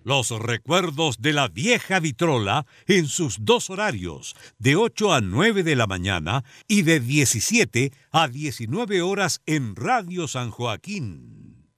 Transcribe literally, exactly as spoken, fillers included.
Los recuerdos de la vieja vitrola en sus dos horarios, de ocho a nueve de la mañana y de diecisiete a diecinueve horas en Radio San Joaquín.